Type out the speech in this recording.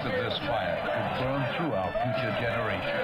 of this fire could burn through our future generations.